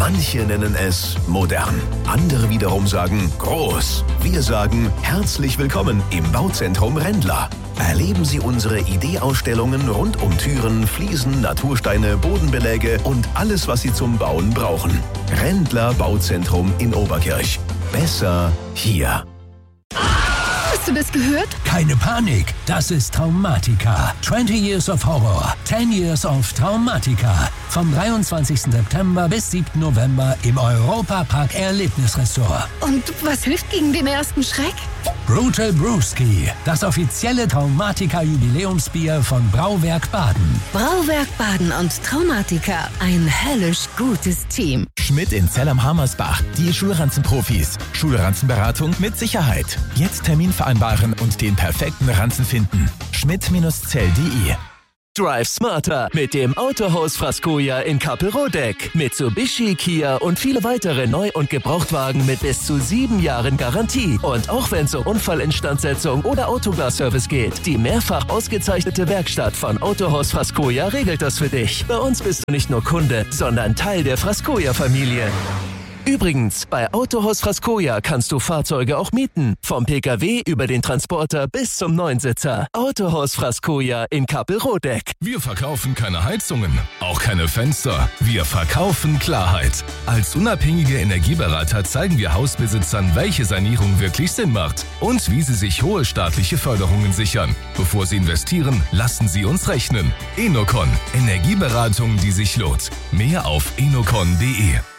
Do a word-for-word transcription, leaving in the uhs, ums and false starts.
Manche nennen es modern. Andere wiederum sagen groß. Wir sagen herzlich willkommen im Bauzentrum Rendler. Erleben Sie unsere Ideeausstellungen rund um Türen, Fliesen, Natursteine, Bodenbeläge und alles, was Sie zum Bauen brauchen. Rendler Bauzentrum in Oberkirch. Besser hier. Hast du das gehört? Keine Panik, das ist Traumatica. zwanzig Years of Horror, zehn Years of Traumatica. Vom dreiundzwanzigsten September bis siebten November im Europa-Park Erlebnisressort. Und was hilft gegen den ersten Schreck? Brutal Brewski, das offizielle Traumatica-Jubiläumsbier von Brauwerk Baden. Brauwerk Baden und Traumatica, ein höllisch gutes Team. Schmidt in Zell am Hammersbach, die Schulranzenprofis. Schulranzenberatung mit Sicherheit. Jetzt Termin vereinbaren und den perfekten Ranzen finden. schmidt Zell punkt de. Drive smarter mit dem Autohaus Frascoja in Kappelrodeck. Mitsubishi, Kia und viele weitere Neu- und Gebrauchtwagen mit bis zu sieben Jahren Garantie. Und auch wenn es um Unfallinstandsetzung oder Autoglas-Service geht, die mehrfach ausgezeichnete Werkstatt von Autohaus Frascoja regelt das für dich. Bei uns bist du nicht nur Kunde, sondern Teil der Frascoja-Familie. Übrigens, bei Autohaus Frascoja kannst du Fahrzeuge auch mieten. Vom Pkw über den Transporter bis zum Neunsitzer. Autohaus Frascoja in Kappelrodeck. Wir verkaufen keine Heizungen, auch keine Fenster. Wir verkaufen Klarheit. Als unabhängige Energieberater zeigen wir Hausbesitzern, welche Sanierung wirklich Sinn macht und wie sie sich hohe staatliche Förderungen sichern. Bevor sie investieren, lassen sie uns rechnen. Enocon. Energieberatung, die sich lohnt. Mehr auf enocon punkt de.